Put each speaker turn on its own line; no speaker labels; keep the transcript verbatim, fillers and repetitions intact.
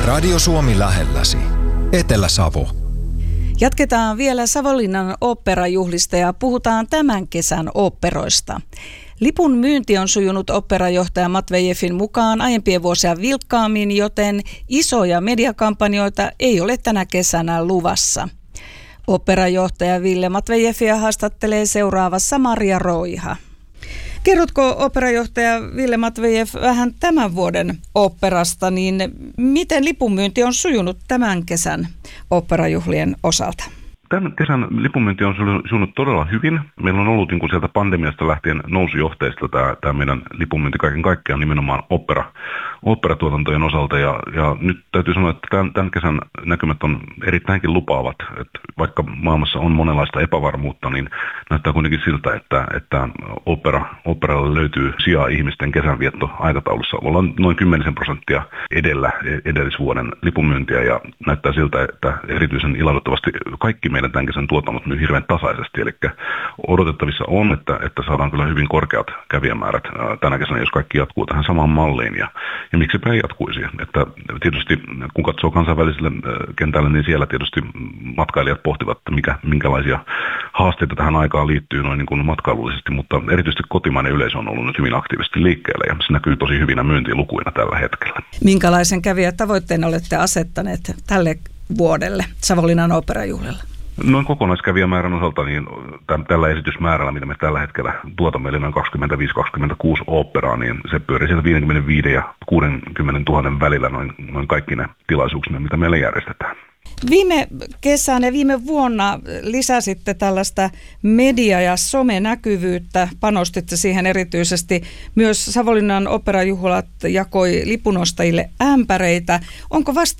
Radio Suomi lähelläsi. Etelä-Savo.
Jatketaan vielä Savonlinnan oopperajuhlista ja puhutaan tämän kesän oopperoista. Lipun myynti on sujunut oopperajohtaja Matvejevin mukaan aiempien vuosia vilkkaammin, joten isoja mediakampanjoita ei ole tänä kesänä luvassa. Oopperajohtaja Ville Matvejevia haastattelee seuraavassa Maria Roiha. Kerrotko oopperajohtaja Ville Matvejev vähän tämän vuoden oopperasta, niin miten lipunmyynti on sujunut tämän kesän oopperajuhlien osalta?
Tämän kesän lipunmyynti on sujunut todella hyvin. Meillä on ollut niin kuin sieltä pandemiasta lähtien nousujohteista tämä, tämä meidän lipunmyynti kaiken kaikkiaan nimenomaan opera, oopperatuotantojen osalta. Ja, ja nyt täytyy sanoa, että tämän, tämän kesän näkymät on erittäinkin lupaavat. Että vaikka maailmassa on monenlaista epävarmuutta, niin näyttää kuitenkin siltä, että, että opera, operalle löytyy sijaa ihmisten kesänvietto aikataulussa. Ollaan noin kymmenisen prosenttia edellä edellisvuoden lipunmyyntiä ja näyttää siltä, että erityisen ilahduttavasti kaikki meidän tämän kesän tuotannot myy hirveän tasaisesti, eli odotettavissa on, että, että saadaan kyllä hyvin korkeat kävijämäärät tänä kesänä, jos kaikki jatkuu tähän samaan malliin, ja, ja miksipä ei jatkuisi. Että tietysti kun katsoo kansainväliselle kentälle, niin siellä tietysti matkailijat pohtivat, että mikä, minkälaisia haasteita tähän aikaan liittyy noin niin kuin matkailullisesti, mutta erityisesti kotimainen yleisö on ollut nyt hyvin aktiivisesti liikkeellä, ja se näkyy tosi hyvinä myyntilukuina tällä hetkellä.
Minkälaisen kävijätavoitteen olette asettaneet tälle vuodelle Savonlinnan oopperajuhlilla?
Noin kokonaiskävijämäärän osalta, niin tällä esitysmäärällä, mitä me tällä hetkellä tuotamme, eli noin kaksikymmentäviisi kaksikymmentäkuusi oopperaa, niin se pyörii sieltä viisikymmentäviisi ja kuusikymmentätuhatta välillä noin, noin kaikki ne tilaisuuksina, mitä meillä järjestetään.
Viime kesänä ja viime vuonna lisäsitte tällaista media- ja somenäkyvyyttä, panostitte siihen erityisesti. Myös Savonlinnan oopperajuhlat jakoi lipunostajille ämpäreitä. Onko vasta